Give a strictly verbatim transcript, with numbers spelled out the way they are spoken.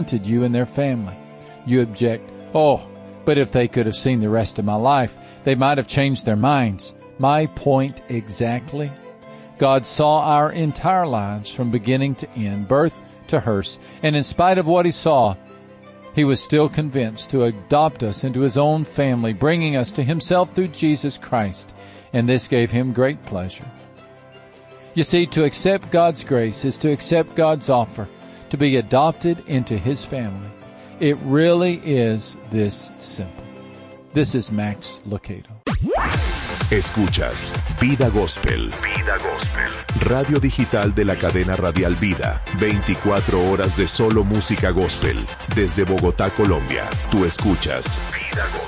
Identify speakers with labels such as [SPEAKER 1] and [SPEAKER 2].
[SPEAKER 1] wanted you and their family. You object, oh, but if they could have seen the rest of my life, they might have changed their minds. My point exactly. God saw our entire lives from beginning to end, birth to hearse, and in spite of what He saw, He was still convinced to adopt us into His own family, bringing us to Himself through Jesus Christ, and this gave Him great pleasure. You see, to accept God's grace is to accept God's offer, to be adopted into His family. It really is this simple. This is Max Lucado.
[SPEAKER 2] Escuchas Vida Gospel. Vida Gospel. Radio digital de la cadena radial Vida. veinticuatro horas de solo música gospel. Desde Bogotá, Colombia. Tú escuchas Vida Gospel.